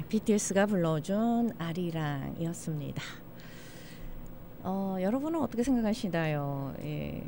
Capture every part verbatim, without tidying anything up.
비티에스가 불러준 아리랑이었습니다. 어, 여러분은 어떻게 생각하시나요? 예.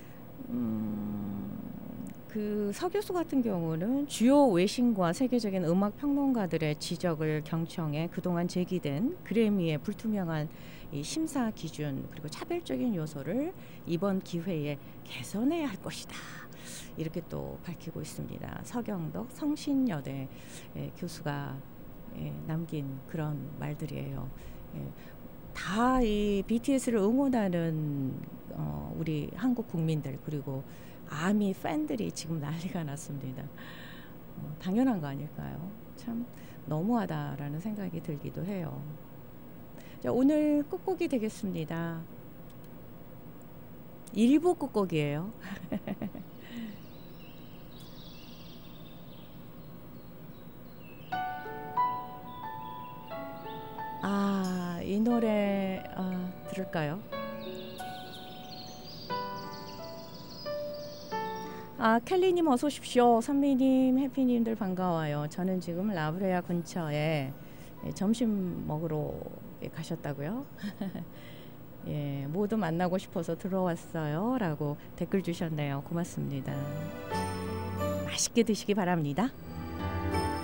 음, 그 서교수 같은 경우는 주요 외신과 세계적인 음악 평론가들의 지적을 경청해 그동안 제기된 그래미의 불투명한 이 심사 기준 그리고 차별적인 요소를 이번 기회에 개선해야 할 것이다. 이렇게 또 밝히고 있습니다. 서경덕 성신여대 예, 교수가 예, 남긴 그런 말들이에요. 예, 다 이 비티에스를 응원하는 어, 우리 한국 국민들 그리고 아미 팬들이 지금 난리가 났습니다. 어, 당연한 거 아닐까요? 참 너무하다라는 생각이 들기도 해요. 자, 오늘 끝곡이 되겠습니다. 일 부 끝곡이에요. 아, 이 노래 아, 들을까요? 아, 켈리님 어서 오십시오. 선미님, 해피님들 반가워요. 저는 지금 라브레아 근처에 예, 점심 먹으러 예, 가셨다고요? 예, 모두 만나고 싶어서 들어왔어요. 라고 댓글 주셨네요. 고맙습니다. 맛있게 드시기 바랍니다.